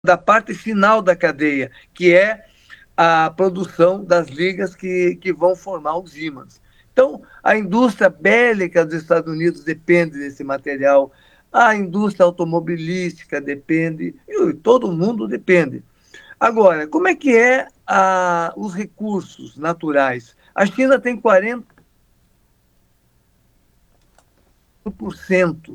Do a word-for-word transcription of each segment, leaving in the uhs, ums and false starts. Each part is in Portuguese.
da parte final da cadeia, que é a produção das ligas que, que vão formar os ímãs. Então, a indústria bélica dos Estados Unidos depende desse material, a indústria automobilística depende, e todo mundo depende. Agora, como é que é a, os recursos naturais? A China tem quarenta por cento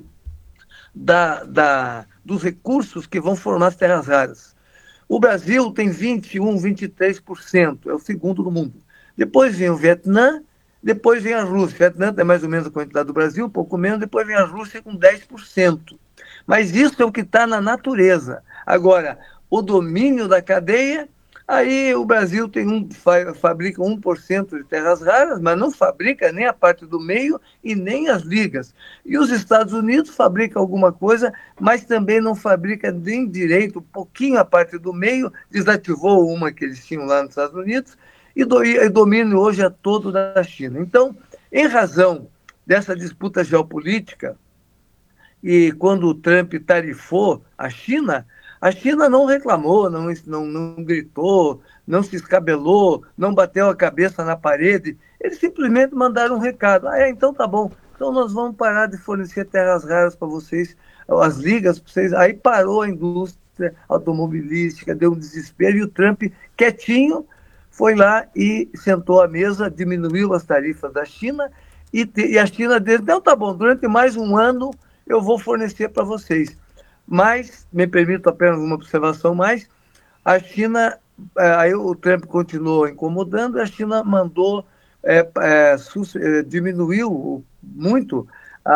da, da, dos recursos que vão formar as terras raras. O Brasil tem vinte e um, vinte e três por cento, é o segundo do mundo. Depois vem o Vietnã, depois vem a Rússia. O Vietnã tem mais ou menos a quantidade do Brasil, um pouco menos, depois vem a Rússia com dez por cento. Mas isso é o que está na natureza. Agora, o domínio da cadeia, aí o Brasil tem um, fabrica um por cento de terras raras, mas não fabrica nem a parte do meio e nem as ligas. E os Estados Unidos fabricam alguma coisa, mas também não fabrica nem direito, um pouquinho a parte do meio, desativou uma que eles tinham lá nos Estados Unidos, e o domínio hoje é todo da China. Então, em razão dessa disputa geopolítica, e quando o Trump tarifou a China, a China não reclamou, não, não, não gritou, não se escabelou, não bateu a cabeça na parede. Eles simplesmente mandaram um recado. Ah, é, então tá bom. Então nós vamos parar de fornecer terras raras para vocês, as ligas para vocês. Aí parou a indústria automobilística, deu um desespero, e o Trump, quietinho, foi lá e sentou à mesa, diminuiu as tarifas da China, e, te, e a China disse, então tá bom, durante mais um ano eu vou fornecer para vocês. Mas, me permito apenas uma observação mais, a China, aí o Trump continuou incomodando, a China mandou, é, é, diminuiu muito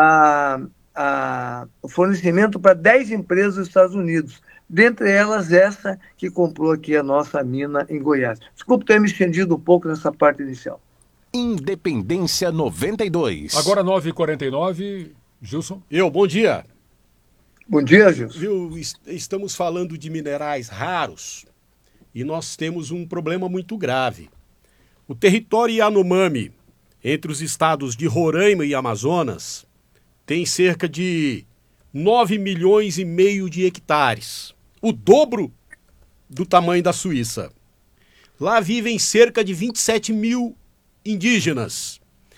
a, a, o fornecimento para dez empresas dos Estados Unidos, dentre elas essa que comprou aqui a nossa mina em Goiás. Desculpe ter me estendido um pouco nessa parte inicial. Independência noventa e dois. Agora nove e quarenta e nove, Gilson. Eu, bom dia. Bom dia, Gilson. Viu, estamos falando de minerais raros e nós temos um problema muito grave. O território Yanomami, entre os estados de Roraima e Amazonas, tem cerca de nove milhões e meio de hectares, o dobro do tamanho da Suíça. Lá vivem cerca de vinte e sete mil indígenas.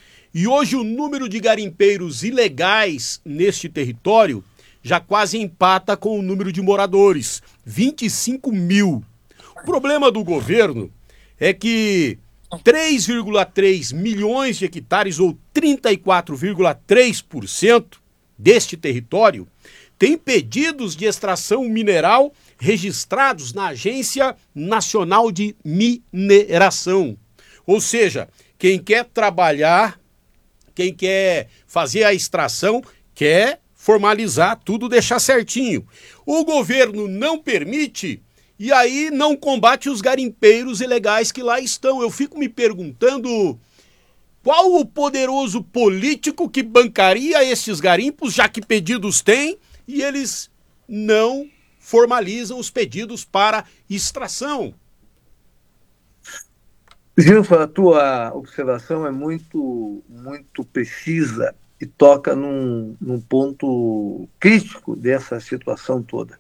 E hoje o número de garimpeiros ilegais neste território já quase empata com o número de moradores, vinte e cinco mil. O problema do governo é que três vírgula três milhões de hectares, ou trinta e quatro vírgula três por cento deste território, tem pedidos de extração mineral registrados na Agência Nacional de Mineração. Ou seja, quem quer trabalhar, quem quer fazer a extração, quer formalizar tudo, deixar certinho. O governo não permite e aí não combate os garimpeiros ilegais que lá estão. Eu fico me perguntando qual o poderoso político que bancaria esses garimpos, já que pedidos tem, e eles não formalizam os pedidos para extração. Gilson, a tua observação é muito, muito precisa e toca num, num ponto crítico dessa situação toda.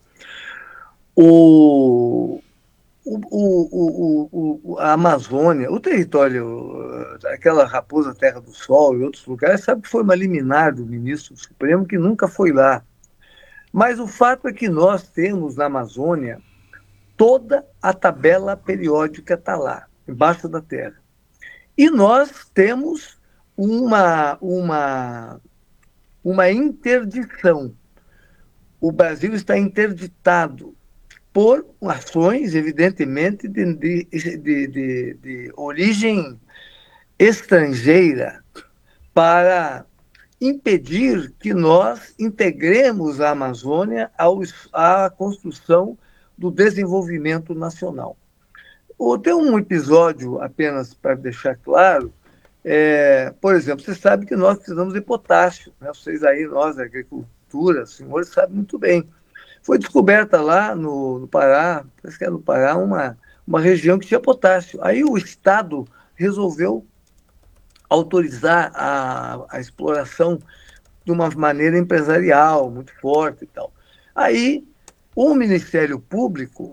O, o, o, o, o, a Amazônia, o território, aquela Raposa Terra do Sol e outros lugares, sabe que foi uma liminar do ministro do Supremo que nunca foi lá. Mas o fato é que nós temos na Amazônia toda a tabela periódica está lá, embaixo da terra. E nós temos uma, uma, uma interdição. O Brasil está interditado por ações, evidentemente, de, de, de, de, de origem estrangeira, para impedir que nós integremos a Amazônia ao, à construção do desenvolvimento nacional. Tem um episódio, apenas para deixar claro, é, por exemplo, você sabe que nós precisamos de potássio, né? Vocês aí, nós, da agricultura, senhores, sabem muito bem. Foi descoberta lá no, no Pará, parece que é no Pará, uma, uma região que tinha potássio. Aí o Estado resolveu autorizar a, a exploração de uma maneira empresarial, muito forte e tal. Aí O Ministério Público